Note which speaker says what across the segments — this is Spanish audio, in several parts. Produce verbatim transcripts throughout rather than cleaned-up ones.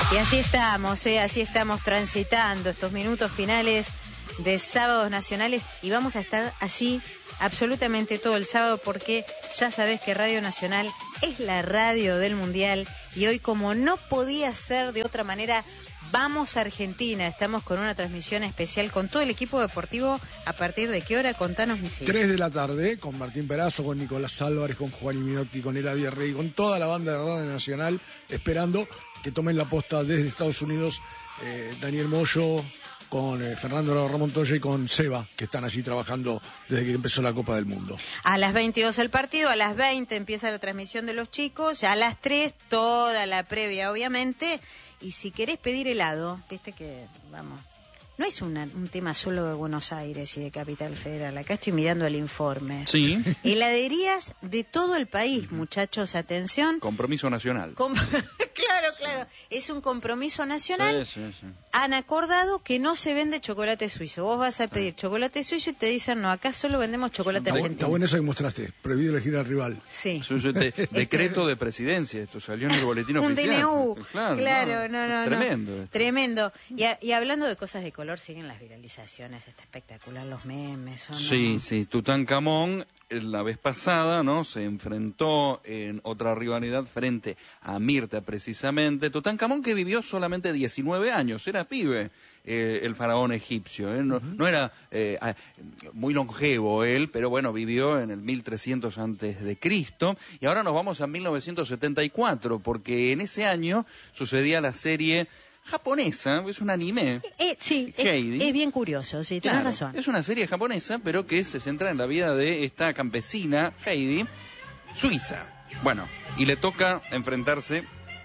Speaker 1: Y así estamos, ¿eh? Así estamos transitando estos minutos finales de Sábados Nacionales y vamos a estar así absolutamente todo el sábado porque ya sabés que Radio Nacional es la radio del Mundial y hoy, como no podía ser de otra manera, vamos a Argentina. Estamos con una transmisión especial con todo el equipo deportivo. ¿A partir de qué hora? Contanos, Misil.
Speaker 2: Tres de la tarde, con Martín Perazo, con Nicolás Álvarez, con Juan Minotti, con Eladia Rey, con toda la banda de Radio Nacional, esperando que tomen la posta desde Estados Unidos eh, Daniel Moyo, con eh, Fernando Montoya y con Seba, que están allí trabajando desde que empezó la Copa del Mundo.
Speaker 1: A las veintidós el partido, a las veinte empieza la transmisión de los chicos, ya a las tres toda la previa, obviamente. Y si querés pedir helado, viste que, vamos, no es una, un tema solo de Buenos Aires y de Capital Federal. Acá estoy mirando el informe.
Speaker 3: Sí.
Speaker 1: Heladerías de todo el país, muchachos, atención.
Speaker 3: Compromiso nacional.
Speaker 1: Com claro, claro. Es un compromiso nacional.
Speaker 3: Sí, sí, sí.
Speaker 1: Han acordado que no se vende chocolate suizo. Vos vas a pedir chocolate suizo y te dicen, no, acá solo vendemos chocolate
Speaker 2: Está,
Speaker 1: argentino.
Speaker 2: está bueno eso que mostraste, prohibido elegir al rival.
Speaker 1: Sí.
Speaker 3: Eso es de, decreto de presidencia, esto salió en el boletín
Speaker 1: Un
Speaker 3: oficial.
Speaker 1: D N U,
Speaker 3: claro,
Speaker 1: claro, no, no, no.
Speaker 3: Tremendo.
Speaker 1: No.
Speaker 3: Esto.
Speaker 1: Tremendo. Y, a, y hablando de cosas de color, siguen las viralizaciones, está espectacular, los memes. ¿O no?
Speaker 3: Sí, sí, Tutankamón la vez pasada, ¿no? Se enfrentó en otra rivalidad frente a Mirta, precisamente. Tutankamón, que vivió solamente diecinueve años, era pibe, eh, el faraón egipcio, ¿eh? No, uh-huh. no era eh, muy longevo él, pero bueno, vivió en el mil trescientos antes de Cristo. Y ahora nos vamos a mil novecientos setenta y cuatro, porque en ese año sucedía la serie japonesa, es un anime.
Speaker 1: Eh, sí, es, es bien curioso, sí, tenés
Speaker 3: claro,
Speaker 1: razón.
Speaker 3: Es una serie japonesa, pero que se centra en la vida de esta campesina, Heidi, suiza. Bueno, y le toca enfrentarse,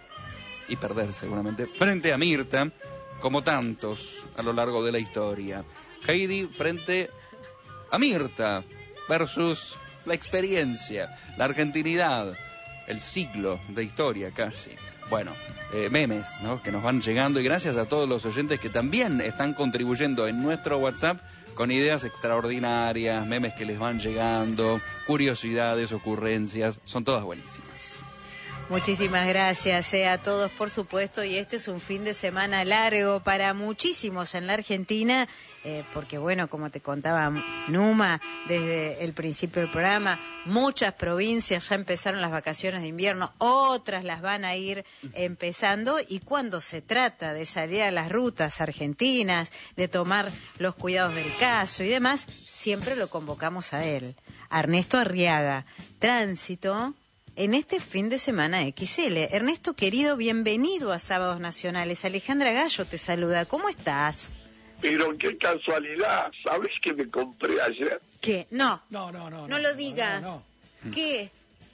Speaker 3: y perder seguramente, frente a Mirta, como tantos a lo largo de la historia. Heidi frente a Mirta, versus la experiencia, la argentinidad, el siglo de historia casi. Bueno, eh, memes, ¿no?, que nos van llegando, y gracias a todos los oyentes que también están contribuyendo en nuestro WhatsApp con ideas extraordinarias, memes que les van llegando, curiosidades, ocurrencias, son todas buenísimas.
Speaker 1: Muchísimas gracias eh, a todos, por supuesto, y este es un fin de semana largo para muchísimos en la Argentina, eh, porque bueno, como te contaba Numa desde el principio del programa, muchas provincias ya empezaron las vacaciones de invierno, otras las van a ir empezando, y cuando se trata de salir a las rutas argentinas, de tomar los cuidados del caso y demás, siempre lo convocamos a él, a Ernesto Arriaga. Tránsito en este fin de semana equis ele. Ernesto, querido, bienvenido a Sábados Nacionales. Alejandra Gallo te saluda. ¿Cómo estás?
Speaker 4: Pero qué casualidad. ¿Sabes qué me compré ayer?
Speaker 1: ¿Qué? No.
Speaker 2: No, no, no.
Speaker 1: No,
Speaker 2: no
Speaker 1: lo digas.
Speaker 2: No, no.
Speaker 1: ¿Qué?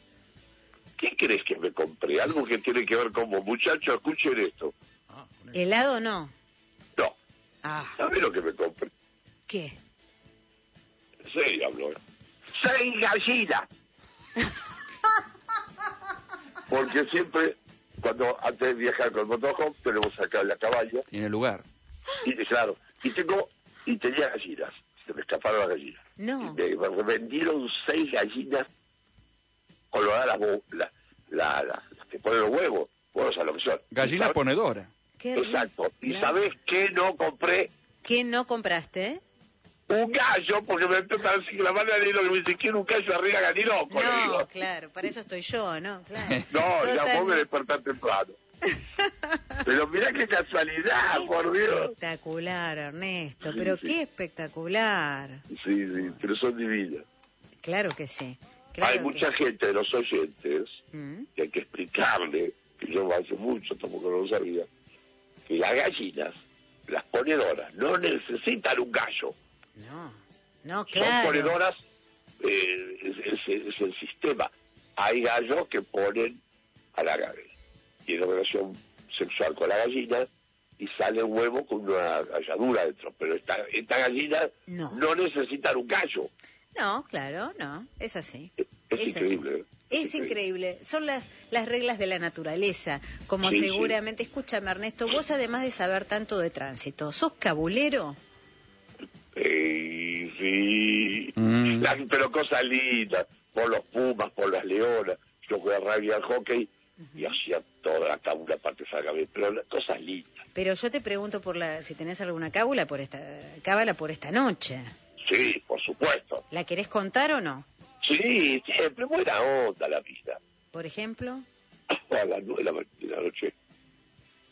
Speaker 4: ¿Qué crees que me compré? Algo que tiene que ver como, muchachos, escuchen esto.
Speaker 2: Ah,
Speaker 1: ¿Helado no?
Speaker 4: No.
Speaker 1: Ah.
Speaker 4: ¿Sabes lo que me compré?
Speaker 1: ¿Qué?
Speaker 4: En serio hablo. ¡Seis gallinas! Porque siempre, cuando antes de viajar con el motorhome, tenemos acá la caballa.
Speaker 3: Tiene lugar.
Speaker 4: Y claro, y tengo, y tenía gallinas. Se me escaparon las gallinas.
Speaker 1: No.
Speaker 4: Y me, me vendieron seis gallinas coloradas, las la, la, la, la que ponen los huevos. Bueno, o sea, lo que son.
Speaker 3: Gallina ponedora.
Speaker 1: Qué
Speaker 4: Exacto.
Speaker 1: rico.
Speaker 4: ¿Y
Speaker 1: Claro.
Speaker 4: sabés qué no compré?
Speaker 1: ¿Qué no compraste?
Speaker 4: Un gallo, porque me tratan así que la mano de lo que me dice, quiero un gallo arriba, ganiloco, le
Speaker 1: No,
Speaker 4: digo.
Speaker 1: claro, para eso estoy yo, ¿no? Claro.
Speaker 4: No, ya
Speaker 1: Total.
Speaker 4: vos me despertás temprano. Pero mirá qué casualidad, por Dios.
Speaker 1: Espectacular, Ernesto,
Speaker 4: Sí,
Speaker 1: pero
Speaker 4: sí.
Speaker 1: qué espectacular.
Speaker 4: Sí, sí, pero son divinas.
Speaker 1: Claro que sí. Claro
Speaker 4: Hay
Speaker 1: que
Speaker 4: mucha
Speaker 1: sí.
Speaker 4: gente de los oyentes
Speaker 1: ¿Mm?
Speaker 4: que hay que explicarle, que yo hace mucho tampoco no lo sabía, que las gallinas, las ponedoras, no necesitan un gallo.
Speaker 1: No, no,
Speaker 4: Son
Speaker 1: claro.
Speaker 4: ponedoras, eh, es, es- es el sistema. Hay gallos que ponen a la gallina, tienen relación sexual con la gallina y sale un huevo con una galladura dentro, pero esta, esta gallina
Speaker 1: No.
Speaker 4: no necesitan un gallo.
Speaker 1: No, claro, no, es así.
Speaker 4: Es, es
Speaker 1: Es así.
Speaker 4: increíble.
Speaker 1: Es increíble, son las, las reglas de la naturaleza, como
Speaker 4: Sí,
Speaker 1: seguramente, escúchame Ernesto, vos además de saber tanto de tránsito, ¿sos cabulero?
Speaker 4: Eh, sí,
Speaker 3: Mm.
Speaker 4: Las- pero cosas lindas, por los pumas, por las leonas. Yo jugué a rugby al hockey y hacía toda la cábula parte salga bien, pero las cosas lindas.
Speaker 1: Pero yo te pregunto por la, si tenés alguna cábula por esta, cábala por esta noche.
Speaker 4: Sí, por supuesto.
Speaker 1: ¿La querés contar o no?
Speaker 4: Sí, siempre buena onda la vida.
Speaker 1: Por ejemplo.
Speaker 4: A las nueve de la, de la noche